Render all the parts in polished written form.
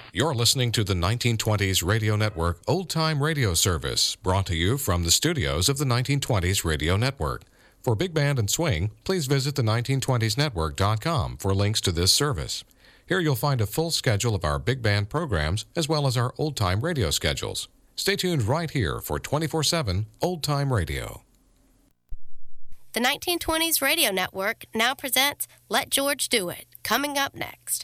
You're listening to the 1920s Radio Network Old Time Radio Service, brought to you from the studios of the 1920s Radio Network. For Big Band and Swing, please visit the 1920snetwork.com for links to this service. Here you'll find a full schedule of our big band programs as well as our old-time radio schedules. Stay tuned right here for 24/7 old-time radio. The 1920s Radio Network now presents Let George Do It, coming up next.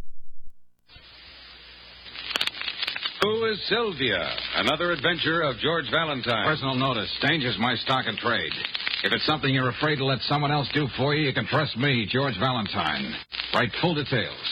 Who is Sylvia? Another adventure of George Valentine. Personal notice. Danger's my stock and trade. If it's something you're afraid to let someone else do for you, you can trust me, George Valentine. Write full details.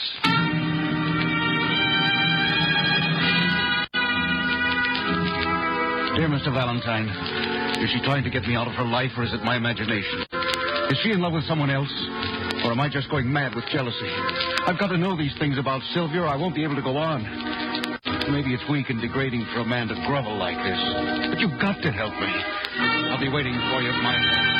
Dear Mr. Valentine, is she trying to get me out of her life, or is it my imagination? Is she in love with someone else, or am I just going mad with jealousy? I've got to know these things about Sylvia, or I won't be able to go on. Maybe it's weak and degrading for a man to grovel like this, but you've got to help me. I'll be waiting for you at my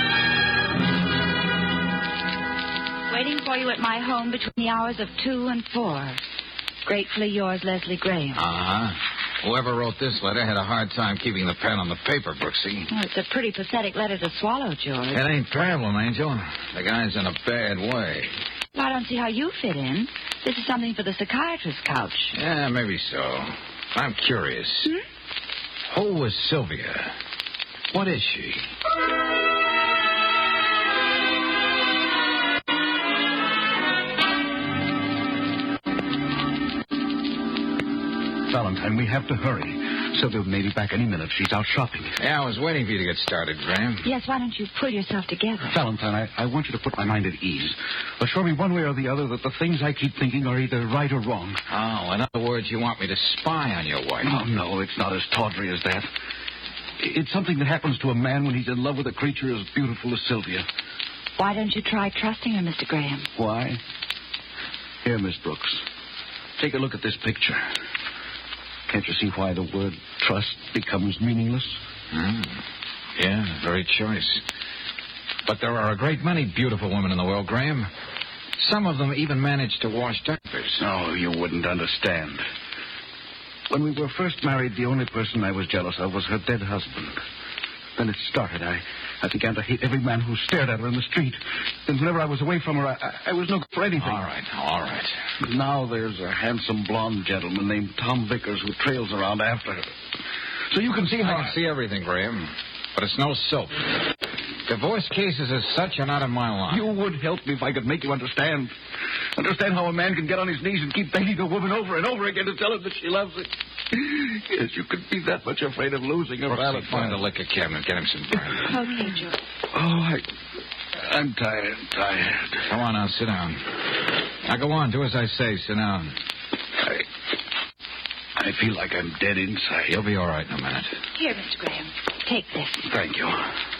home. Waiting for you at my home between the hours of 2 and 4. Gratefully yours, Leslie Graham. Whoever wrote this letter had a hard time keeping the pen on the paper, Brooksy. Well, it's a pretty pathetic letter to swallow, George. It ain't traveling, Angel. The guy's in a bad way. I don't see how you fit in. This is something for the psychiatrist's couch. Yeah, maybe so. I'm curious. Who was Sylvia? What is she? Valentine, we have to hurry. Sylvia may be back any minute. She's out shopping. Yeah, I was waiting for you to get started, Graham. Yes, why don't you pull yourself together? Valentine, I want you to put my mind at ease. Assure me one way or the other that the things I keep thinking are either right or wrong. Oh, in other words, you want me to spy on your wife? Oh, no, it's not as tawdry as that. It's something that happens to a man when he's in love with a creature as beautiful as Sylvia. Why don't you try trusting her, Mr. Graham? Why? Here, Miss Brooks. Take a look at this picture. Can't you see why the word trust becomes meaningless? Yeah, very choice. But there are a great many beautiful women in the world, Graham. Some of them even manage to wash diapers. Oh, you wouldn't understand. When we were first married, the only person I was jealous of was her dead husband. Then it started. I began to hate every man who stared at her in the street. Then whenever I was away from her, I was no good for anything. All right. But now there's a handsome blonde gentleman named Tom Vickers who trails around after her. So you can see how... I can see everything, Graham. But it's no soap. Divorce cases as such are not in my line. You would help me if I could make you understand. Understand how a man can get on his knees and keep begging a woman over and over again to tell her that she loves it. Yes, you could be that much afraid of losing her. Brooksy, find the liquor cabinet. Get him some brandy. Okay, George. Oh, I'm tired. Come on now, sit down. Now go on, do as I say. Sit down. I feel like I'm dead inside. You'll be all right in a minute. Here, Mr. Graham. Take this. Thank you.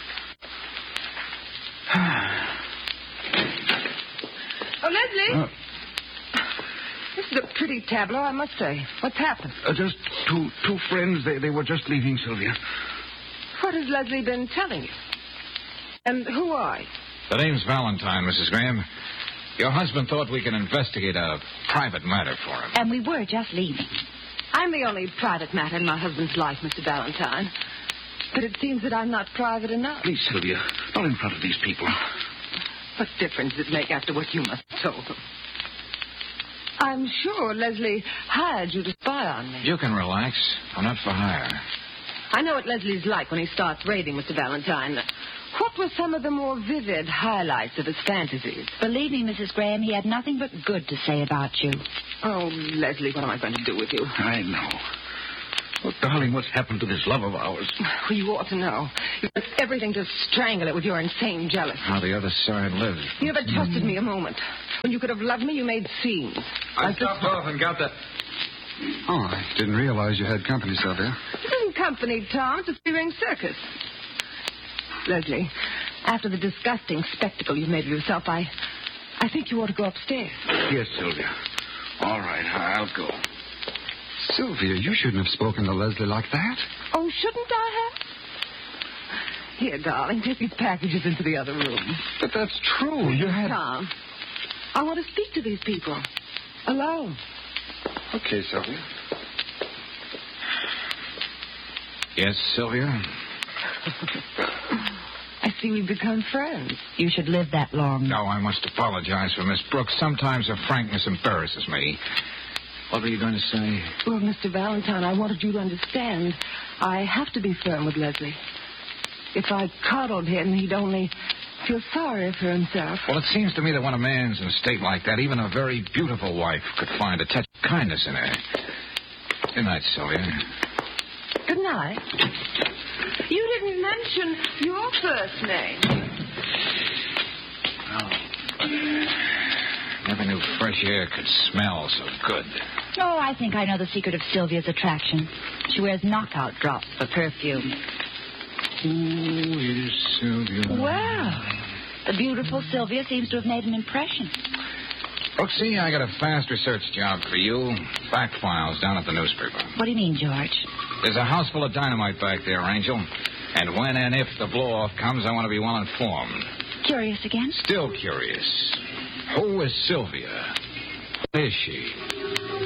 Oh, Leslie. This is a pretty tableau, I must say. What's happened? Just two friends. They were just leaving, Sylvia. What has Leslie been telling you? And who are you? The name's Valentine, Mrs. Graham. Your husband thought we could investigate a private matter for him. And we were just leaving. I'm the only private matter in my husband's life, Mr. Valentine. But it seems that I'm not private enough. Please, Sylvia, not in front of these people. What difference does it make after what you must have told them? I'm sure Leslie hired you to spy on me. You can relax. I'm not for hire. I know what Leslie's like when he starts raving, Mr. Valentine. What were some of the more vivid highlights of his fantasies? Believe me, Mrs. Graham, he had nothing but good to say about you. Oh, Leslie, what am I going to do with you? I know. Oh, darling, what's happened to this love of ours? Well, you ought to know. You did everything to strangle it with your insane jealousy. How the other side lives. You never trusted me a moment. When you could have loved me, you made scenes. I stopped off and got that. Oh, I didn't realize you had company, Sylvia. This isn't company, Tom. It's a three-ring circus. Leslie, after the disgusting spectacle you've made of yourself, I think you ought to go upstairs. Yes, Sylvia. All right, I'll go. Sylvia, you shouldn't have spoken to Leslie like that. Oh, shouldn't I have? Here, darling, take these packages into the other room. But that's true. You had... Tom, I want to speak to these people. Alone. Okay, Sylvia. Yes, Sylvia? I see we've become friends. You should live that long. No, I must apologize for Miss Brooks. Sometimes her frankness embarrasses me. What were you going to say? Well, Mr. Valentine, I wanted you to understand. I have to be firm with Leslie. If I coddled him, he'd only feel sorry for himself. Well, it seems to me that when a man's in a state like that, even a very beautiful wife could find a touch of kindness in her. Good night, Sylvia. Good night. You didn't mention your first name. Never knew fresh air could smell so good. Oh, I think I know the secret of Sylvia's attraction. She wears knockout drops for perfume. Who is Sylvia? Well, the beautiful Sylvia seems to have made an impression. Brooksy, I got a fast research job for you. Fact files down at the newspaper. What do you mean, George? There's a house full of dynamite back there, Angel. And when and if the blow-off comes, I want to be well informed. Curious again? Still curious. Who is Sylvia? Who is she?